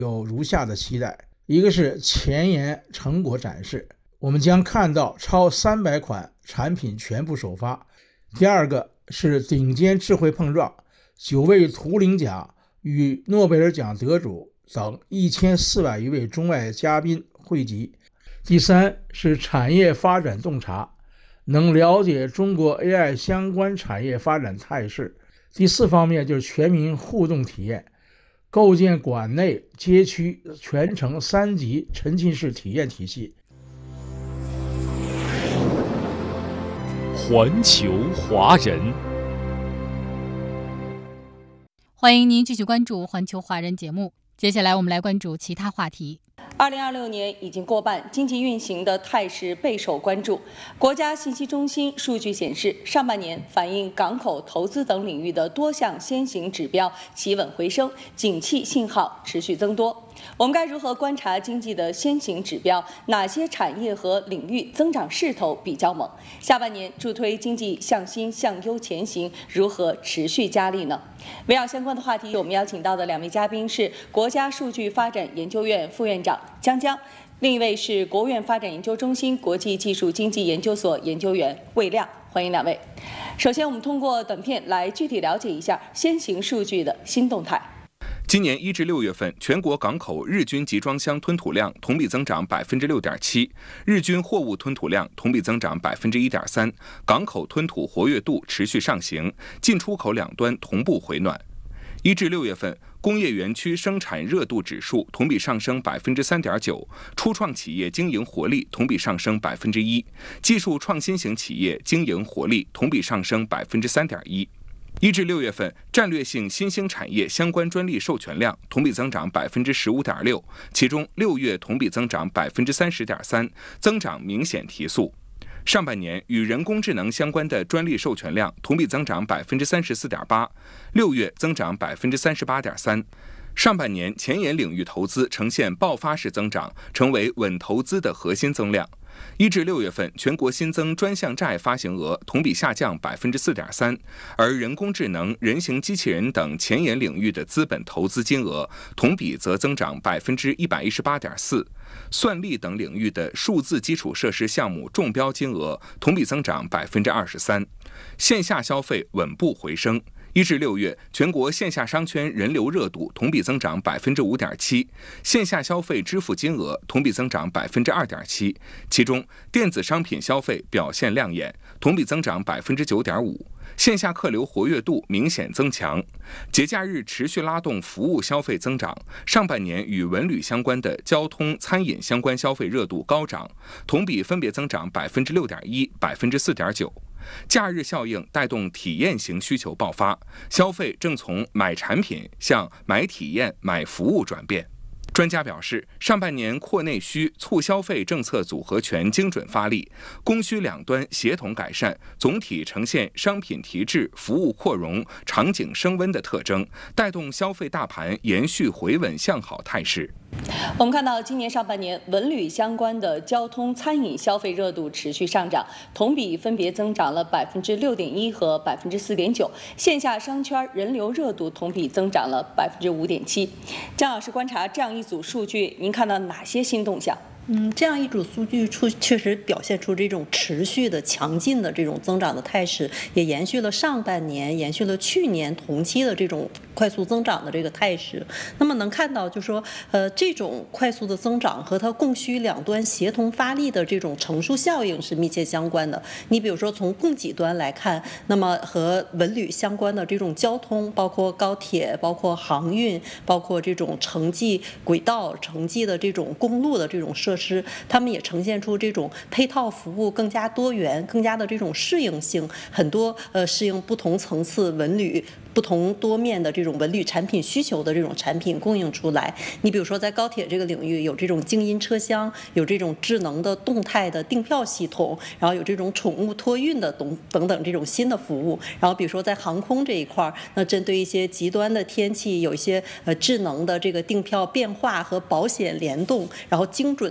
有如下的期待：一个是前沿成果展示，我们将看到超300款产品全部首发；第二个是顶尖智慧碰撞，9位图灵奖与诺贝尔奖得主等1400余位中外嘉宾汇集；第三是产业发展洞察，能了解中国 AI 相关产业发展态势；第四方面就是全民互动体验，构建馆内街区全程3级沉浸式体验体系。 环球华人， 欢迎您继续关注环球华人节目。接下来我们来关注其他话题。 2026年已经过半，经济运行的态势备受关注。国家信息中心数据显示，上半年反映港口投资等领域的多项先行指标企稳回升，景气信号持续增多。我们该如何观察经济的先行指标？哪些产业和领域增长势头比较猛？下半年助推经济向新向优前行如何持续加力呢？围绕相关的话题，我们邀请到的2位嘉宾是国家数据发展研究院副院长江江，另一位是国务院发展研究中心国际技术经济研究所研究员魏亮。欢迎2位。首先，我们通过短片来具体了解一下先行数据的新动态。 今年1至6月份，全国港口日均集装箱吞吐量同比增长6.7%，日均货物吞吐量同比增长1.3%，港口吞吐活跃度持续上行，进出口两端同步回暖。1至6月份，工业园区生产热度指数同比上升3.9%，初创企业经营活力同比上升1%，技术创新型企业经营活力同比上升3.1%。1至6月份，战略性新兴产业相关专利授权量同比增长15.6%，其中6月同比增长30.3%，增长明显提速。上半年与人工智能相关的专利授权量同比增长34.8%，6月增长38.3%。上半年前沿领域投资呈现爆发式增长，成为稳投资的核心增量。1至6月份，全国新增专项债发行额同比下降4.3%，而人工智能、人形机器人等前沿领域的资本投资金额同比则增长118.4%，算力等领域的数字基础设施项目中标金额同比增长23%，线下消费稳步回升。1至6月，全国线下商圈人流热度同比增长5.7%，线下消费支付金额同比增长2.7%，其中电子商品消费表现亮眼，同比增长9.5%，线下客流活跃度明显增强。节假日持续拉动服务消费增长，上半年与文旅相关的交通、餐饮相关消费热度高涨，同比分别增长6.1%、4.9%。假日效应带动体验型需求爆发，消费正从买产品向买体验、买服务转变。专家表示，上半年扩内需、促消费政策组合拳精准发力，供需两端协同改善，总体呈现商品提质、服务扩容、场景升温的特征，带动消费大盘延续回稳向好态势。 我们看到今年上半年文旅相关的交通、餐饮消费热度持续上涨，同比分别增长了6.1%和4.9%，线下商圈人流热度同比增长了5.7%。张老师观察这样一组数据，您看到哪些新动向？ 这样一组数据确实表现出这种持续的强劲的这种增长的态势，也延续了上半年、延续了去年同期的这种快速增长的这个态势。那么能看到，就是说，这种快速的增长和它供需两端协同发力的这种乘数效应是密切相关的。你比如说从供给端来看，那么和文旅相关的这种交通，包括高铁、包括航运、包括这种城际轨道、城际的这种公路的这种设施，他们也呈现出这种配套服务更加多元、更加的这种适应性，很多适应不同层次文旅、不同多面的这种文旅产品需求的这种产品供应出来。你比如说在高铁这个领域，有这种静音车厢，有这种智能的动态的订票系统，然后有这种宠物托运的等等这种新的服务。然后比如说在航空这一块，那针对一些极端的天气，有一些智能的这个订票变化和保险联动，然后精准的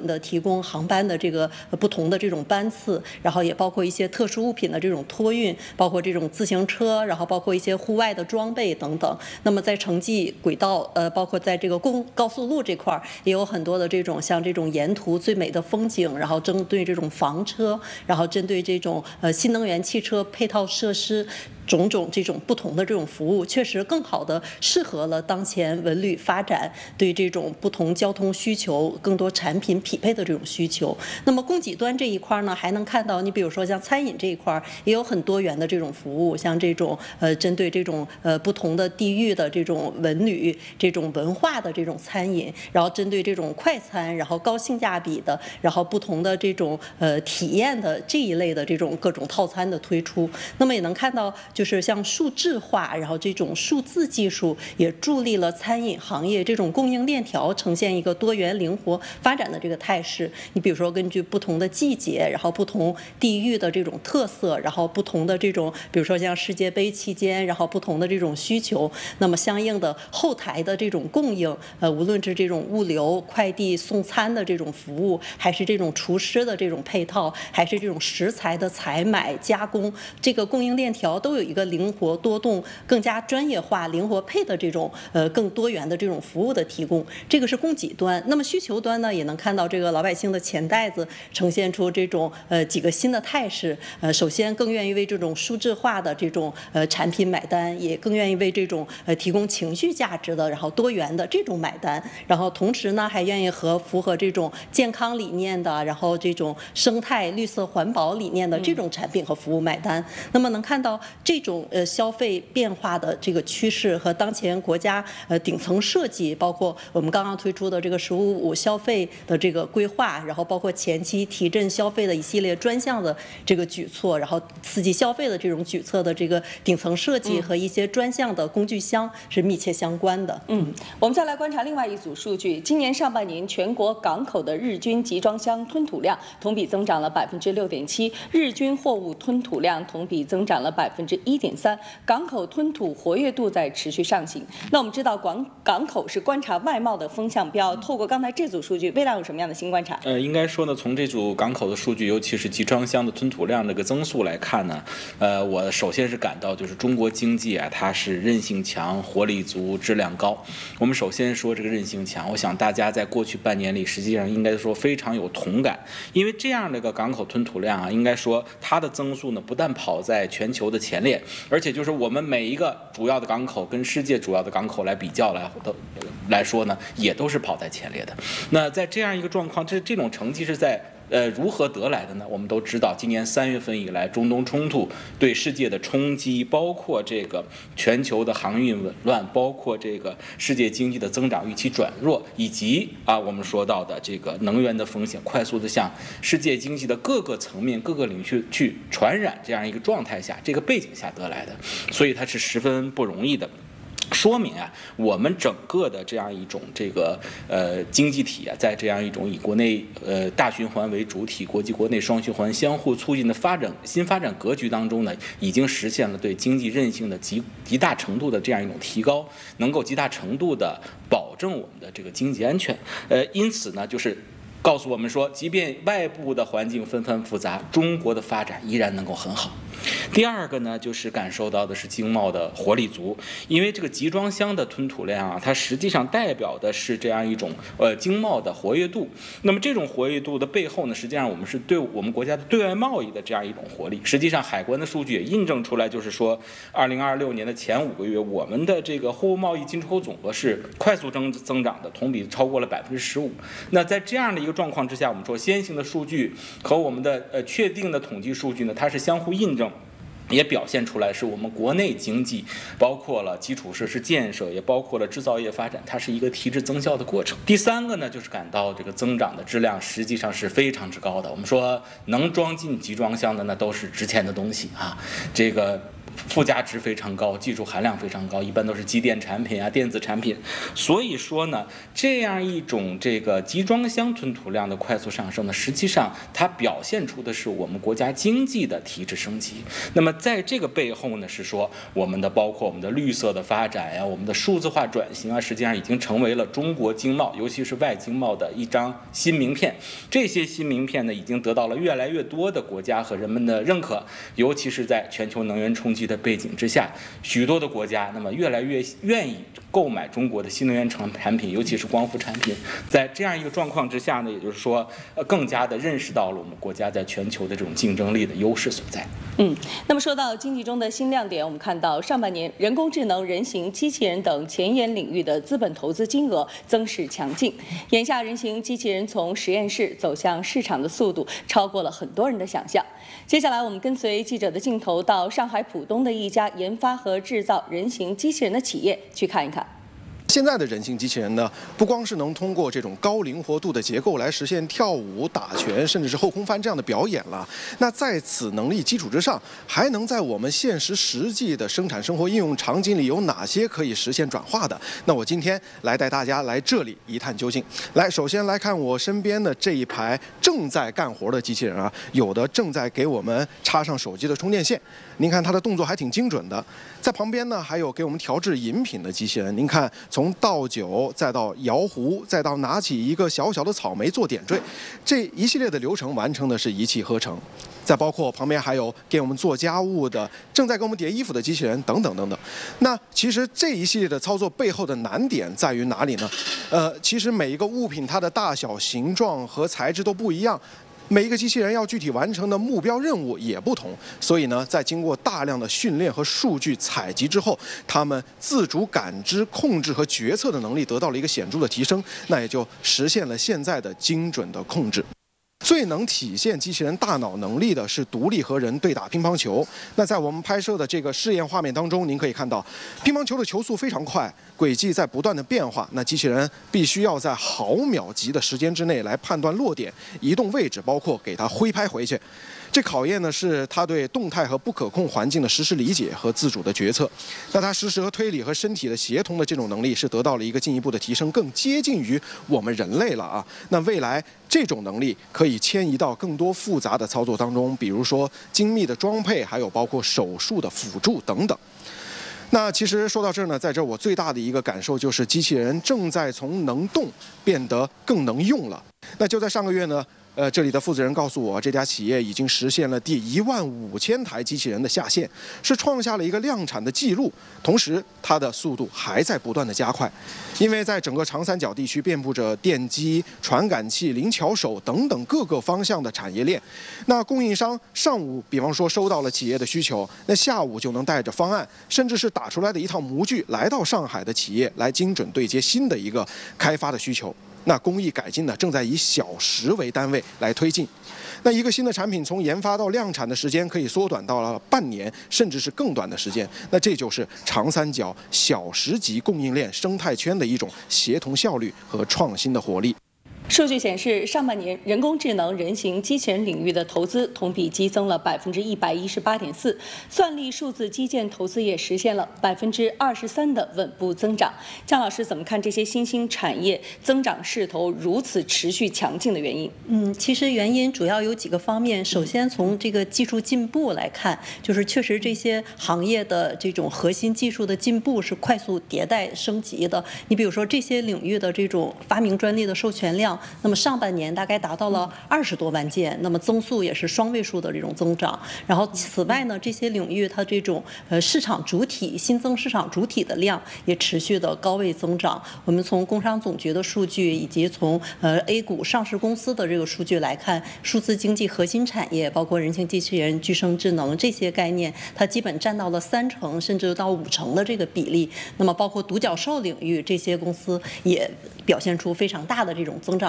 的提供航班的这个不同的这种班次，然后也包括一些特殊物品的这种托运，包括这种自行车，然后包括一些户外的装备等等。那么在城际轨道，包括在这个高速路这块也有很多的这种像这种沿途最美的风景，然后针对这种房车，然后针对这种新能源汽车配套设施。种种这种不同的这种服务，确实更好的适合了当前文旅发展对这种不同交通需求、更多产品匹配的这种需求。那么供给端这一块呢，还能看到，你比如说像餐饮这一块也有很多元的这种服务，像这种针对这种不同的地域的这种文旅、这种文化的这种餐饮，然后针对这种快餐，然后高性价比的，然后不同的这种体验的这一类的这种各种套餐的推出。那么也能看到。就是像数字化，然后这种数字技术也助力了餐饮行业这种供应链条呈现一个多元灵活发展的这个态势。你比如说，根据不同的季节，然后不同地域的这种特色，然后不同的这种，比如说像世界杯期间，然后不同的这种需求，那么相应的后台的这种供应，无论是这种物流、快递、送餐的这种服务，还是这种厨师的这种配套，还是这种食材的采买加工，这个供应链条都有一个灵活多动、更加专业化、灵活配的这种更多元的这种服务的提供，这个是供给端。那么需求端呢，也能看到这个老百姓的钱袋子呈现出这种几个新的态势。首先更愿意为这种数字化的这种产品买单，也更愿意为这种提供情绪价值的，然后多元的这种买单。然后同时呢，还愿意符合这种健康理念的，然后这种生态绿色环保理念的这种产品和服务买单。那么能看到这种消费变化的这个趋势和当前国家顶层设计，包括我们刚刚推出的这个“15+5”消费的这个规划，然后包括前期提振消费的一系列专项的这个举措，然后刺激消费的这种举措的这个顶层设计和一些专项的工具箱是密切相关的。 我们再来观察另外一组数据，今年上半年全国港口的日均集装箱吞吐量同比增长了6.7%，日均货物吞吐量同比增长了1.3%，港口吞吐活跃度在持续上行。那我们知道港口是观察外贸的风向标，透过刚才这组数据，魏亮有什么样的新观察？ 应该说呢，从这组港口的数据，尤其是集装箱的吞吐量这个增速来看呢，我首先是感到就是中国经济啊，它是韧性强、活力足、质量高。我们首先说这个韧性强，我想大家在过去半年里，实际上应该说非常有同感，因为这样的一个港口吞吐量啊，应该说它的增速呢，不但跑在全球的前列，而且就是我们每一个主要的港口跟世界主要的港口来比较来说呢，也都是跑在前列的。那在这样一个状况，这种成绩是在如何得来的呢？我们都知道，今年3月份以来，中东冲突对世界的冲击，包括这个全球的航运紊乱，包括这个世界经济的增长预期转弱，以及我们说到的这个能源的风险快速的向世界经济的各个层面、各个领域去传染，这样一个状态下，这个背景下得来的，所以它是十分不容易的。说明啊，我们整个的这样一种这个经济体啊，在这样一种以国内大循环为主体、国际国内双循环相互促进的新发展格局当中呢，已经实现了对经济韧性的极大程度的这样一种提高，能够极大程度的保证我们的这个经济安全。因此呢，就是告诉我们说，即便外部的环境纷繁复杂，中国的发展依然能够很好。第二个呢，就是感受到的是经贸的活力足，因为这个集装箱的吞吐量啊，它实际上代表的是这样一种经贸的活跃度。那么这种活跃度的背后呢，实际上我们是对我们国家的对外贸易的这样一种活力。实际上海关的数据也印证出来，就是说2026年的前5个月，我们的这个货物贸易进出口总额是快速增长的，同比超过了15%。那在这样的一个状况之下，我们说先行的数据和我们的确定的统计数据呢，它是相互印证。也表现出来是我们国内经济，包括了基础设施建设，也包括了制造业发展，它是一个提质增效的过程。第三个呢，就是感到这个增长的质量实际上是非常之高的。我们说能装进集装箱的那都是值钱的东西啊，这个附加值非常高，技术含量非常高，一般都是机电产品啊、电子产品。所以说呢，这样一种这个集装箱吞吐量的快速上升呢，实际上它表现出的是我们国家经济的提质升级。那么在这个背后呢，是说包括我们的绿色的发展呀，我们的数字化转型啊，实际上已经成为了中国经贸，尤其是外经贸的一张新名片。这些新名片呢，已经得到了越来越多的国家和人们的认可，尤其是在全球能源冲击的背景之下，许多的国家那么越来越愿意购买中国的新能源产品，尤其是光伏产品。在这样一个状况之下呢，也就是说，更加的认识到了我们国家在全球的这种竞争力的优势所在。 那么说到经济中的新亮点，我们看到上半年人工智能、人形机器人等前沿领域的资本投资金额增势强劲。眼下，人形机器人从实验室走向市场的速度超过了很多人的想象。接下来，我们跟随记者的镜头到上海浦东的一家研发和制造人形机器人的企业去看一看。 现在的人形机器人呢，不光是能通过这种高灵活度的结构来实现跳舞、打拳，甚至是后空翻这样的表演了。那在此能力基础之上，还能在我们现实实际的生产生活应用场景里有哪些可以实现转化的？那我今天来带大家来这里一探究竟。首先来看我身边的这一排正在干活的机器人啊，有的正在给我们插上手机的充电线，您看它的动作还挺精准的。在旁边呢，还有给我们调制饮品的机器人，您看从倒酒再到摇壶，再到拿起一个小小的草莓做点缀，这一系列的流程完成的是一气呵成。再包括旁边还有给我们做家务的、正在给我们叠衣服的机器人等等等等。那其实这一系列的操作背后的难点在于哪里呢？其实每一个物品它的大小、形状和材质都不一样。每一个机器人要具体完成的目标任务也不同，所以呢，在经过大量的训练和数据采集之后，他们自主感知、控制和决策的能力得到了一个显著的提升，那也就实现了现在的精准的控制。最能体现机器人大脑能力的是独立和人对打乒乓球。那在我们拍摄的这个试验画面当中，您可以看到，乒乓球的球速非常快，轨迹在不断的变化。那机器人必须要在毫秒级的时间之内来判断落点、移动位置，包括给它挥拍回去。这考验的是它对动态和不可控环境的实时理解和自主的决策。那它实时和推理和身体的协同的这种能力是得到了一个进一步的提升，更接近于我们人类了啊。那未来这种能力可以迁移到更多复杂的操作当中，比如说精密的装配，还有包括手术的辅助等等。那其实说到这儿呢，在这儿我最大的一个感受就是，机器人正在从能动变得更能用了。那就在上个月呢，这里的负责人告诉我，这家企业已经实现了第15000台机器人的下线，是创下了一个量产的记录。同时，它的速度还在不断的加快，因为在整个长三角地区遍布着电机、传感器、灵巧手等等各个方向的产业链。那供应商上午，比方说收到了企业的需求，那下午就能带着方案，甚至是打出来的一套模具，来到上海的企业来精准对接新的一个开发的需求。那工艺改进呢，正在以小时为单位来推进。那一个新的产品从研发到量产的时间可以缩短到了半年，甚至是更短的时间。那这就是长三角小时级供应链生态圈的一种协同效率和创新的活力。 数据显示，上半年人工智能、人形机器人领域的投资同比激增了118.4%，算力数字基建投资也实现了23%的稳步增长。姜老师怎么看这些新兴产业增长势头如此持续强劲的原因？ 其实原因主要有几个方面。首先从这个技术进步来看，就是确实这些行业的这种核心技术的进步是快速迭代升级的。你比如说这些领域的这种发明专利的授权量，那么上半年大概达到了20多万件，那么增速也是双位数的这种增长。然后此外呢，这些领域它这种市场主体新增市场主体的量也持续的高位增长。我们从工商总局的数据以及从A 股上市公司的这个数据来看，数字经济核心产业包括人形机器人、具生智能这些概念，它基本占到了30%甚至到50%的这个比例。那么包括独角兽领域，这些公司也表现出非常大的这种增长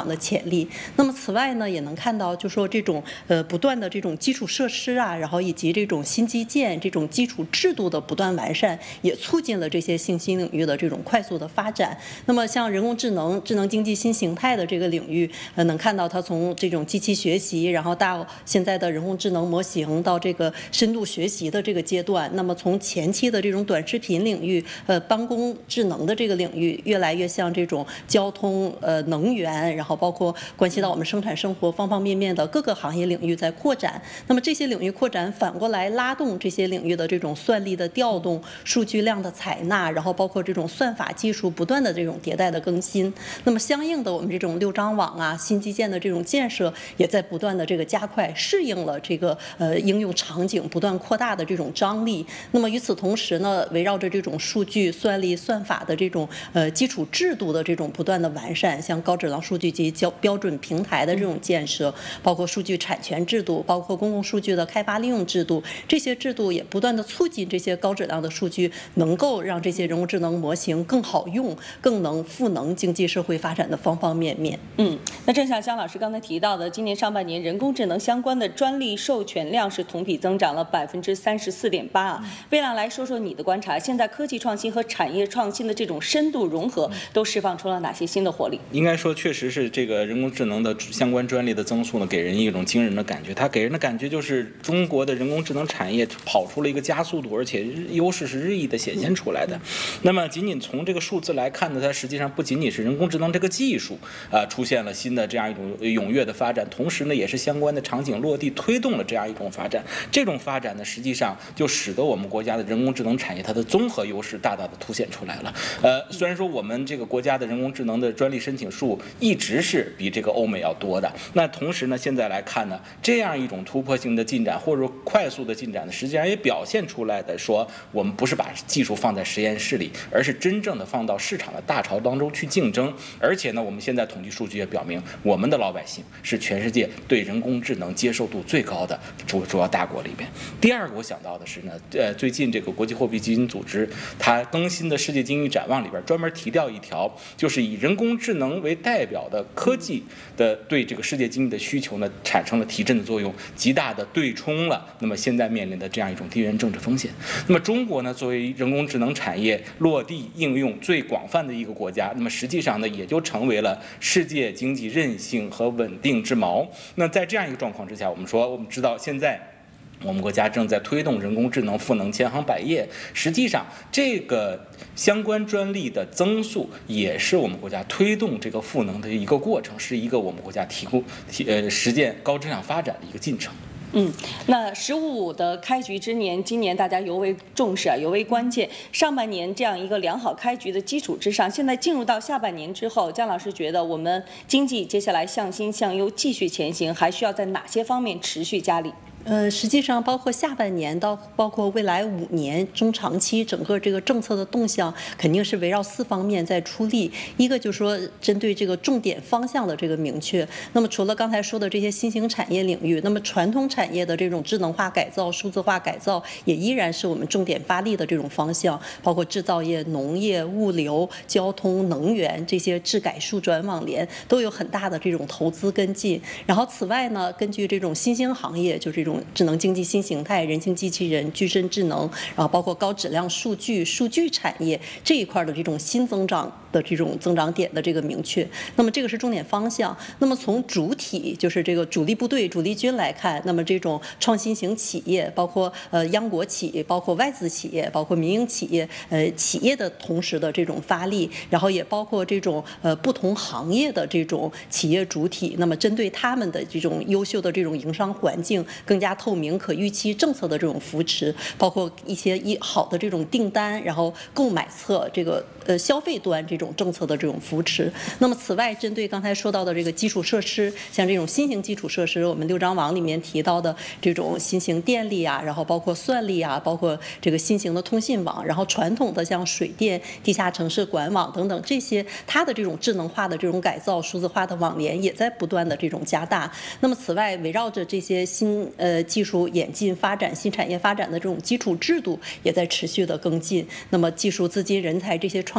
长的潜力。那么此外呢，也能看到就说这种不断的这种基础设施啊，然后以及这种新基建、这种基础制度的不断完善，也促进了这些信息领域的这种快速的发展。那么像人工智能、智能经济新形态的这个领域，能看到它从这种机器学习，然后到现在的人工智能模型，到这个深度学习的这个阶段。那么从前期的这种短视频领域，办公智能的这个领域，越来越向这种交通、能源，然后包括关系到我们生产生活方方面面的各个行业领域在扩展。那么这些领域扩展，反过来拉动这些领域的这种算力的调动、数据量的采纳，然后包括这种算法技术不断的这种迭代的更新。那么相应的，我们这种6张网啊、新基建的这种建设，也在不断的这个加快，适应了这个应用场景不断扩大的这种张力。那么与此同时呢，围绕着这种数据、算力、算法的这种基础制度的这种不断的完善，像高质量数据及标准平台的这种建设，包括数据产权制度，包括公共数据的开发利用制度，这些制度也不断的促进这些高质量的数据能够让这些人工智能模型更好用，更能赋能经济社会发展的方方面面。 那正像姜老师刚才提到的，今年上半年人工智能相关的专利授权量是同比增长了34.8%啊。魏亮来说说你的观察，现在科技创新和产业创新的这种深度融合，都释放出了哪些新的活力？ 应该说，确实是这个人工智能的相关专利的增速呢，给人一种惊人的感觉。它给人的感觉就是中国的人工智能产业跑出了一个加速度，而且优势是日益的显现出来的。那么仅仅从这个数字来看呢，它实际上不仅仅是人工智能这个技术出现了新的这样一种踊跃的发展，同时呢，也是相关的场景落地推动了这样一种发展。这种发展呢，实际上就使得我们国家的人工智能产业它的综合优势大大的凸显出来了。虽然说我们这个国家的人工智能的专利申请数一直是比这个欧美要多的，那同时呢，现在来看呢，这样一种突破性的进展或者快速的进展呢，实际上也表现出来的说，我们不是把技术放在实验室里，而是真正的放到市场的大潮当中去竞争。而且呢，我们现在统计数据也表明，我们的老百姓是全世界对人工智能接受度最高的主要大国里边。第二个我想到的是呢，最近这个国际货币基金组织它更新的世界经济展望里边专门提到一条，就是以人工智能为代表的科技的对这个世界经济的需求呢产生了提振的作用，极大的对冲了那么现在面临的这样一种地缘政治风险。那么中国呢，作为人工智能产业落地应用最广泛的一个国家，那么实际上呢，也就成为了世界经济韧性和稳定之锚。那在这样一个状况之下，我们知道现在我们国家正在推动人工智能赋能千行百业，实际上这个相关专利的增速也是我们国家推动这个赋能的一个过程，是一个我们国家实践高质量发展的一个进程。 那15的开局之年，今年大家尤为重视啊，尤为关键。上半年这样一个良好开局的基础之上，现在进入到下半年之后，姜老师觉得我们经济接下来向新向优继续前行，还需要在哪些方面持续加力？ 实际上包括下半年到包括未来5年中长期整个这个政策的动向，肯定是围绕4方面在出力。一个就是说针对这个重点方向的这个明确。那么除了刚才说的这些新兴产业领域，那么传统产业的这种智能化改造、数字化改造，也依然是我们重点发力的这种方向。包括制造业、农业、物流、交通、能源这些智改数转网联都有很大的这种投资跟进。然后此外呢，根据这种新兴行业，就这种智能经济新形态、人形机器人、具身智能，然后包括高质量数据产业这一块的这种新增长的这种增长点的这个明确。那么这个是重点方向。那么从主体就是这个主力部队、主力军来看，那么这种创新型企业，包括央国企、包括外资企业、包括民营企业，企业的同时的这种发力，然后也包括这种不同行业的这种企业主体，那么针对他们的这种优秀的这种营商环境更加透明、可预期政策的这种扶持，包括一些好的这种订单，然后购买侧这个消费端这种政策的这种扶持。那么此外，针对刚才说到的这个基础设施，像这种新型基础设施，我们6张网里面提到的这种新型电力啊，然后包括算力啊，包括这个新型的通信网，然后传统的像水电、地下城市管网等等这些，它的这种智能化的这种改造、数字化的网联也在不断的这种加大。那么此外，围绕着这些新技术演进发展、新产业发展的这种基础制度也在持续的跟进。那么技术、资金、人才这些创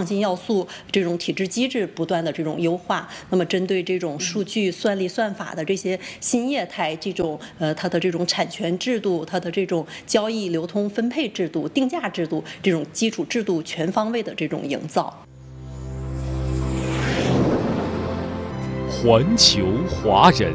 创新要素这种体制机制不断的这种优化。那么针对这种数据算力算法的这些新业态，这种它的这种产权制度，它的这种交易流通分配制度、定价制度这种基础制度全方位的这种营造。 环球华人。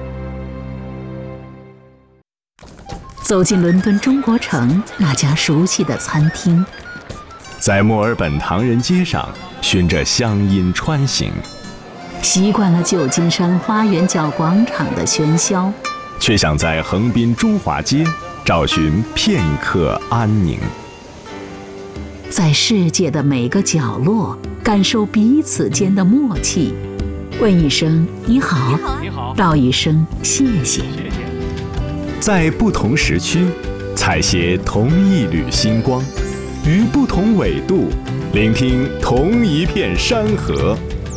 走进伦敦中国城那家熟悉的餐厅， 在墨尔本唐人街上循着乡音穿行， 习惯了旧金山花园角广场的喧嚣， 却想在横滨中华街找寻片刻安宁。 在世界的每个角落感受彼此间的默契，问一声你好，道一声谢谢。 在不同时区采撷同一缕星光，于不同纬度聆听同一片山河。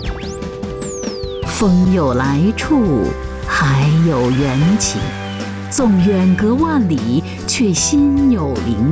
风有来处，海有缘起，纵远隔万里，却心有灵